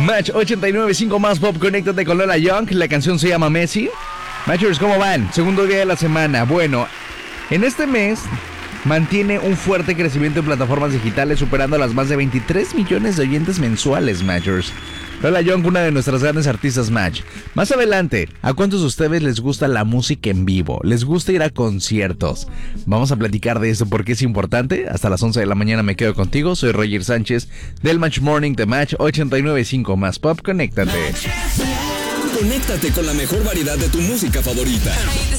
Match 89.5 más pop, conéctate con Lola Young. La canción se llama Messi. Matchers, ¿cómo van? Segundo día de la semana. Bueno, en este mes mantiene un fuerte crecimiento en plataformas digitales, superando las más de 23 millones de oyentes mensuales, Matchers. Lola Young, una de nuestras grandes artistas, Match. Más adelante, ¿a cuántos de ustedes les gusta la música en vivo? ¿Les gusta ir a conciertos? Vamos a platicar de esto porque es importante. Hasta las 11 de la mañana me quedo contigo. Soy Roger Sánchez del Match Morning de Match 89.5 más pop. Conéctate. Conéctate con la mejor variedad de tu música favorita.